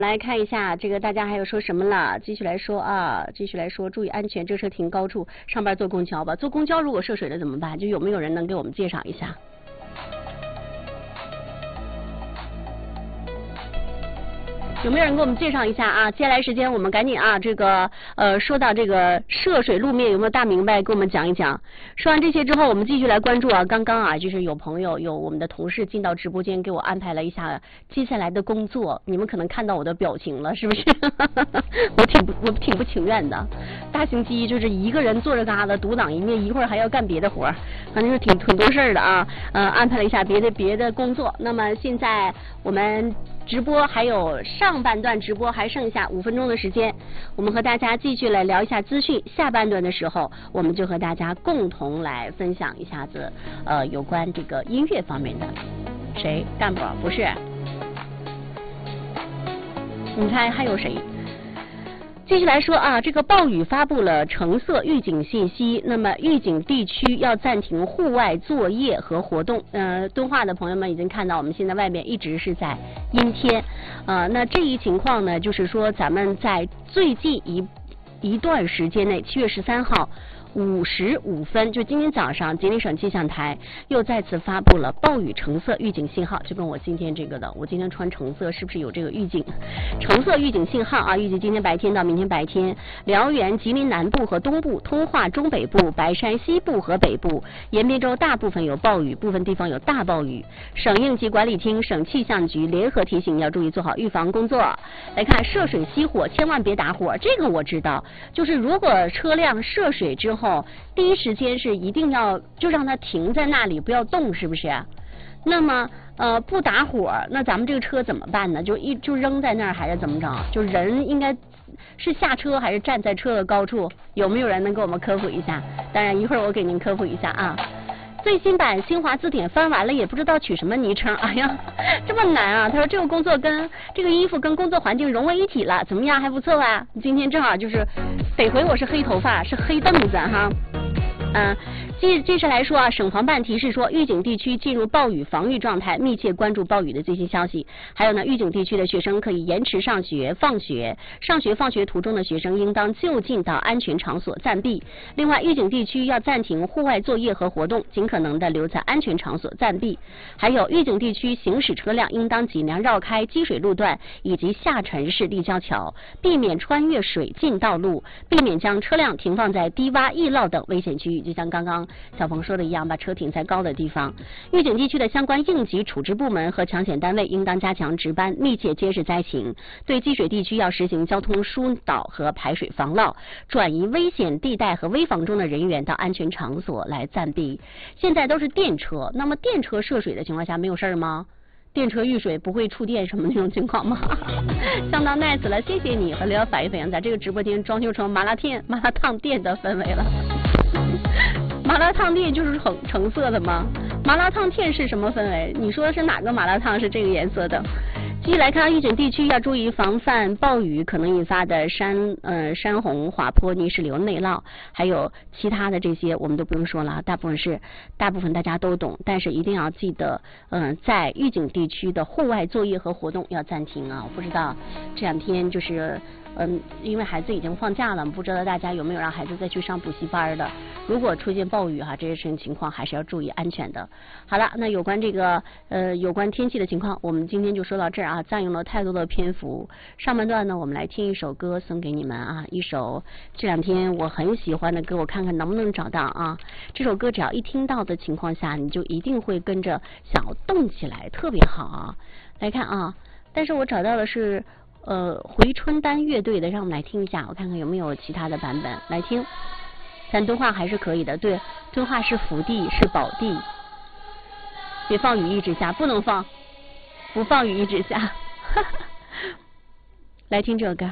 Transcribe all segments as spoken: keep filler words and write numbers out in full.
来看一下这个大家还有说什么了？继续来说啊，继续来说，注意安全，这车停高处，上班坐公交吧。坐公交如果涉水了怎么办？就有没有人能给我们介绍一下？有没有人给我们介绍一下啊？接下来时间我们赶紧啊，这个呃说到这个涉水路面有没有大明白，给我们讲一讲。说完这些之后，我们继续来关注啊，刚刚啊就是有朋友有我们的同事进到直播间，给我安排了一下接下来的工作。你们可能看到我的表情了，是不是？我挺不我挺不情愿的。大星期一就是一个人坐着嘎达独当一面，一会儿还要干别的活儿，反正是挺挺多事儿的啊。呃，安排了一下别的别的工作。那么现在我们直播还有上半段直播还剩下五分钟的时间，我们和大家继续来聊一下资讯。下半段的时候，我们就和大家共同来分享一下子呃有关这个音乐方面的。谁？干部？不是？你猜还有谁？继续来说啊，这个暴雨发布了橙色预警信息，那么预警地区要暂停户外作业和活动。呃，敦化的朋友们已经看到，我们现在外面一直是在阴天。呃，那这一情况呢，就是说咱们在最近一一段时间内，七月十三号。五十五分，就今天早上，吉林省气象台又再次发布了暴雨橙色预警信号，就跟我今天这个的，我今天穿橙色是不是有这个预警？橙色预警信号啊，预计今天白天到明天白天，辽源、吉林南部和东部、通化中北部、白山西部和北部、延边州大部分有暴雨，部分地方有大暴雨。省应急管理厅、省气象局联合提醒，要注意做好预防工作。来看涉水熄火，千万别打火，这个我知道，就是如果车辆涉水之后。后第一时间是一定要就让它停在那里，不要动，是不是？那么呃不打火，那咱们这个车怎么办呢？就一就扔在那儿还是怎么着？就人应该是下车还是站在车的高处？有没有人能给我们科普一下？当然一会儿我给您科普一下啊。最新版新华字典翻完了，也不知道取什么昵称。哎呀，这么难啊！他说这个工作跟这个衣服跟工作环境融为一体了，怎么样？还不错吧？今天正好就是得回我是黑头发，是黑凳子哈。嗯，接接下来说啊，省防办提示说，预警地区进入暴雨防御状态，密切关注暴雨的最新消息。还有呢，预警地区的学生可以延迟上学、放学，上学放学途中的学生应当就近到安全场所暂避。另外，预警地区要暂停户外作业和活动，尽可能的留在安全场所暂避。还有，预警地区行驶车辆应当尽量绕开积水路段以及下沉式立交桥，避免穿越水浸道路，避免将车辆停放在低洼、易涝等危险区域。就像刚刚小鹏说的一样，把车停在高的地方。预警地区的相关应急处置部门和抢险单位应当加强值班，密切监视灾情。对积水地区要实行交通疏导和排水防涝，转移危险地带和危房中的人员到安全场所来暂避。现在都是电车，那么电车涉水的情况下没有事儿吗？电车遇水不会触电什么那种情况吗？相当 nice 了，谢谢你和聊反应反应，在这个直播间装修成麻辣烫麻辣烫店的氛围了。麻辣烫店就是橙橙色的吗？麻辣烫店是什么氛围？你说的是哪个麻辣烫是这个颜色的？继续来看，预警地区要注意防范暴雨可能引发的山呃山洪、滑坡、泥石流、内涝，还有其他的这些我们都不用说了，大部分是大部分大家都懂，但是一定要记得，嗯、呃，在预警地区的户外作业和活动要暂停啊！我不知道这两天就是。嗯，因为孩子已经放假了，不知道大家有没有让孩子再去上补习班的？如果出现暴雨哈，这些事情情况还是要注意安全的。好了，那有关这个呃有关天气的情况，我们今天就说到这儿啊，占用了太多的篇幅。上半段呢，我们来听一首歌送给你们啊，一首这两天我很喜欢的歌，我看看能不能找到啊。这首歌只要一听到的情况下，你就一定会跟着想要动起来，特别好啊。来看啊，但是我找到的是。呃，回春丹乐队的，让我们来听一下，我看看有没有其他的版本来听。咱敦化还是可以的，对，敦化是福地，是宝地。别放雨一直下，不能放，不放雨一直下。来听这首歌。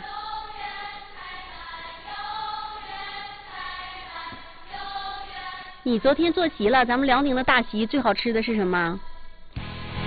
你昨天坐席了，咱们辽宁的大席最好吃的是什么？